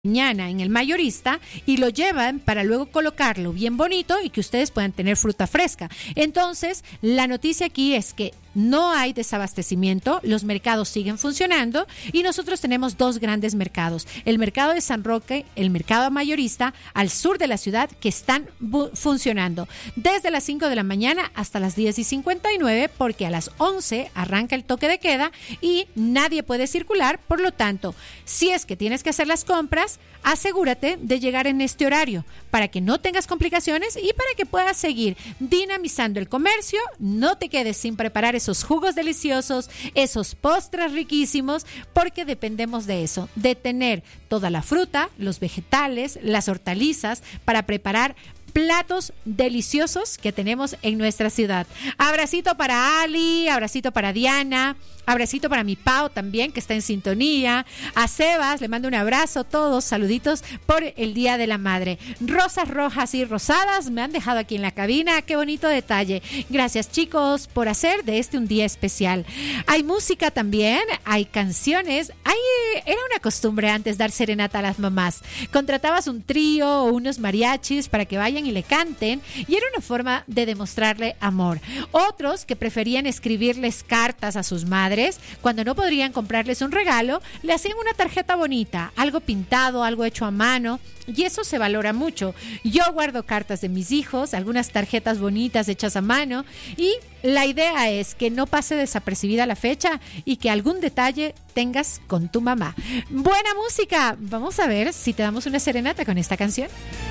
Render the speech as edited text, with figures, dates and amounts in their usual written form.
mañana en el mayorista y lo llevan para luego colocarlo bien bonito y que ustedes puedan tener fruta fresca. Entonces, la noticia aquí es que no hay desabastecimiento, los mercados siguen funcionando y nosotros tenemos dos grandes mercados, el mercado de San Roque, el mercado mayorista al sur de la ciudad, que están funcionando desde las 5 de la mañana hasta las 10:59, porque a las 11 arranca el toque de queda y nadie puede circular. Por lo tanto, si es que tienes que hacer las compras, asegúrate de llegar en este horario para que no tengas complicaciones y para que puedas seguir dinamizando el comercio. No te quedes sin preparar esos jugos deliciosos, esos postres riquísimos, porque dependemos de eso, de tener toda la fruta, los vegetales, las hortalizas para preparar platos deliciosos que tenemos en nuestra ciudad. Abracito para Ali, abracito para Diana, abracito para mi Pau también, que está en sintonía. A Sebas, le mando un abrazo, todos saluditos por el Día de la Madre. Rosas rojas y rosadas me han dejado aquí en la cabina, qué bonito detalle. Gracias, chicos, por hacer de este un día especial. Hay música también, hay canciones. Era una costumbre antes dar serenata a las mamás. Contratabas un trío o unos mariachis para que vayan y le canten, y era una forma de demostrarle amor. Otros que preferían escribirles cartas a sus madres, cuando no podrían comprarles un regalo, le hacían una tarjeta bonita, algo pintado, algo hecho a mano, y eso se valora mucho. Yo guardo cartas de mis hijos, algunas tarjetas bonitas hechas a mano, y la idea es que no pase desapercibida la fecha y que algún detalle tengas con tu mamá. Buena música, vamos a ver si te damos una serenata con esta canción.